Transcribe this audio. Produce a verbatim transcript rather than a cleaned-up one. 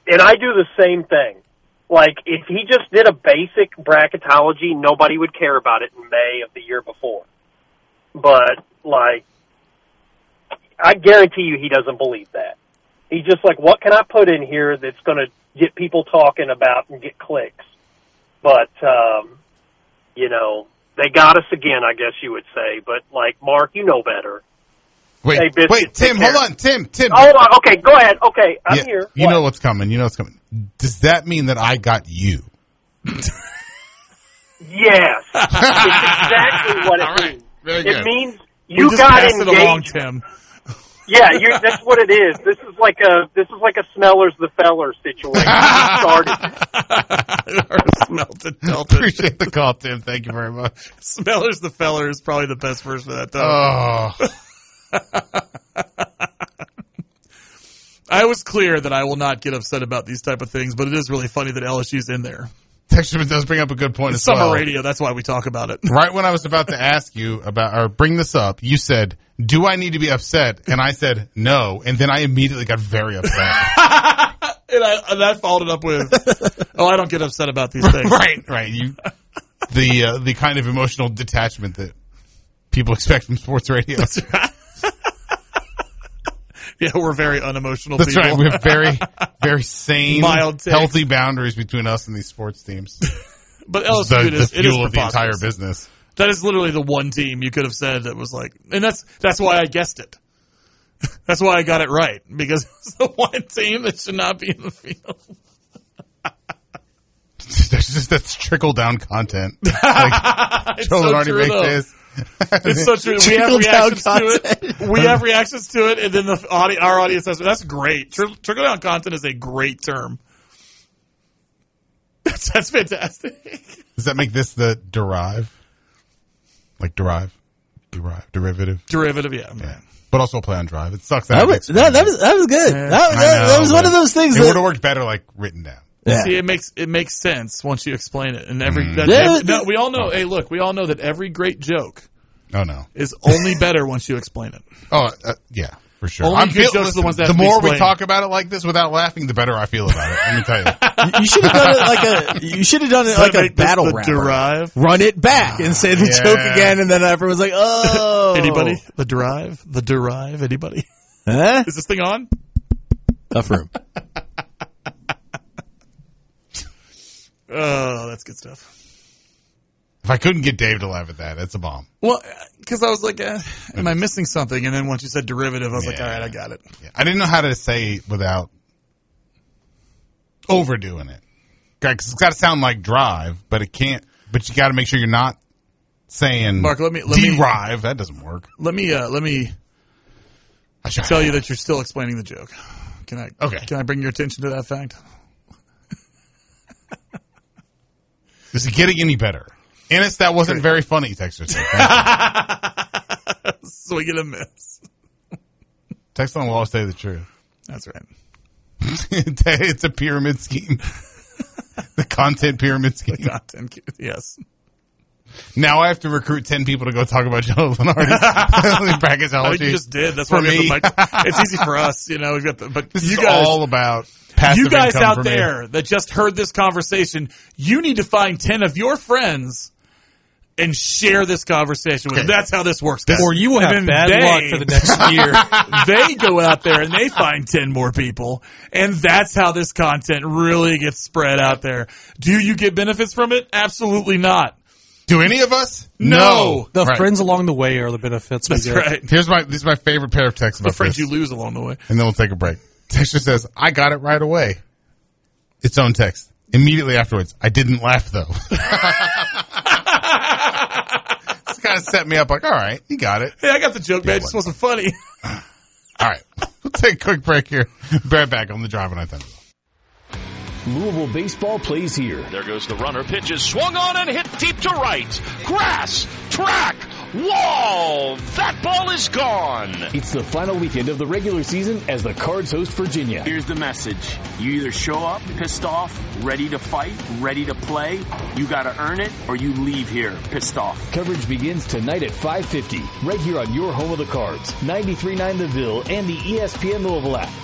And I do the same thing. Like, if he just did a basic bracketology, nobody would care about it in May of the year before. But, like, I guarantee you he doesn't believe that. He's just like, what can I put in here that's going to get people talking about and get clicks? But, um, you know, they got us again, I guess you would say. But, like, Mark, you know better. Wait, hey, Biscuit, wait, Tim, hold on, Tim, Tim. Hold on, okay, go ahead. Okay, I'm yeah, here. You what? know what's coming. You know what's coming. Does that mean that I got you? Yes. It's exactly what it right. means. Very it good. means you we just got passed engaged. it along, Tim. Yeah, you're, that's what it is. This is like a this is like a Smellers the Feller situation. You started. Smelt it, dealt it. Appreciate the call, Tim. Thank you very much. Smellers the Feller is probably the best version of that, though. Oh. I was clear that I will not get upset about these type of things, but it is really funny that L S U's in there. Texterman does bring up a good point It's as summer well. radio, that's why we talk about it. Right when I was about to ask you about, or bring this up, you said, do I need to be upset? And I said, no. And then I immediately got very upset. and, I, and I followed it up with, oh, I don't get upset about these things. Right, right. You, the, uh, the kind of emotional detachment that people expect from sports radio. That's right. Yeah, we're very unemotional That's people. right. We have very, very sane, Mild takes. healthy boundaries between us and these sports teams. But L S U, the, it is, the it is fuel of the entire preposterous. business. That is literally the one team you could have said that was like, and that's that's why I guessed it. That's why I got it right, because it's the one team that should not be in the field. That's just that's trickle down content. Like, It's Joe so Lenardi true, makes though. this. It's so true. We have Trickle down reactions to it. We have reactions to it, and then the audi- our audience says, "That's great." Tri- trickle down content is a great term. That's, that's fantastic. Does that make this the derive? Like derive, derive, derivative, Derivative, yeah. yeah. But also play on drive. It sucks that That it was, makes that, that was that was good. Yeah. That, I that, know, that was one but of those things It that would have worked better, like written down. yeah. See, it makes it makes sense once you explain it. And every Mm. that, Yeah, every- it- no, we all know. Hey, look, we all know that every great joke Oh no. is only better once you explain it. Oh uh, yeah, for sure. Only good jokes are the ones that the have to be more we explained. talk about it like this without laughing, the better I feel about it. Let me tell you. You should have done it like a. You should have done it like a Make this battle the rapper. derive. Run it back and say the Yeah. joke again, and then everyone's like, "Oh, Anybody? The derive? The derive? Anybody? Huh? Is this thing on? Tough room." Oh, that's good stuff. If I couldn't get Dave to laugh at that, it's a bomb. Well, because I was like, eh, am I missing something? And then once you said derivative, I was like, Yeah. all right, I got it. Yeah. I didn't know how to say without overdoing it. Because it's got to sound like drive, but it can't. But you got to make sure you're not saying Mark, let me- let me- derive. That doesn't work. Let me uh, let me I should tell you that you're still explaining the joke. Can I? Okay. Can I bring your attention to that fact? Is it getting any better? Ennis, that wasn't very funny, Texter. Thank you. Swing and a miss. Texter will always tell you the truth. That's right. It's a pyramid scheme. The content pyramid scheme. Content. Yes. Now I have to recruit ten people to go talk about Joe Lenardi's Oh, bracketology. you just did. That's For why we me. have the mic. It's easy for us, you know. We've got the, but This you is guys, all about passive you guys income out for me. there that just heard this conversation, you need to find ten of your friends and share this conversation with them. That's how this works. guys. Or you will have And bad then luck they- for the next year. They go out there and they find ten more people, and that's how this content really gets spread out there. Do you get benefits from it? Absolutely not. Do any of us? No. The Right. friends along the way are the benefits we That's get. right. Here's my this is my favorite pair of texts The about friends this. you lose along the way. And then we'll take a break. Texter says, I got it right away. Its own text. Immediately afterwards, I didn't laugh though. This kind of set me up like, all right, you got it. Hey, I got the joke, man. It just wasn't funny. All right. We'll take a quick break here. Be right back on the Drive on I Thunder. Louisville baseball plays here. There goes the runner. Pitches swung on and hit deep to right. Grass, track, wall. That ball is gone. It's the final weekend of the regular season as the Cards host Virginia. Here's the message. You either show up pissed off, ready to fight, ready to play. You got to earn it, or you leave here pissed off. Coverage begins tonight at five fifty, right here on your home of the Cards, ninety-three point nine The Ville and the E S P N Louisville app.